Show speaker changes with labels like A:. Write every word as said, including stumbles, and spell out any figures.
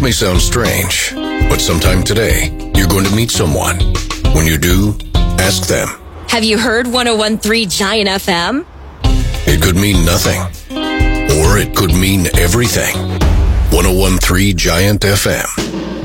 A: may sound strange, but sometime today, you're going to meet someone. When you do, ask them.
B: Have you heard one oh one point three Giant F M?
A: It could mean nothing, or it could mean everything. one oh one point three Giant F M.